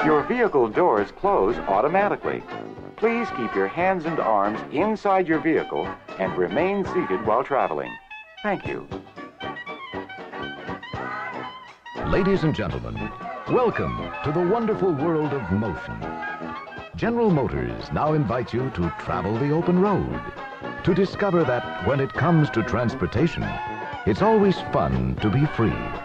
Your vehicle doors close automatically. Please keep your hands and arms inside your vehicle and remain seated while traveling. Thank you. Ladies and gentlemen, welcome to the wonderful world of motion. General Motors now invites you to travel the open road, to discover that when it comes to transportation, it's always fun to be free.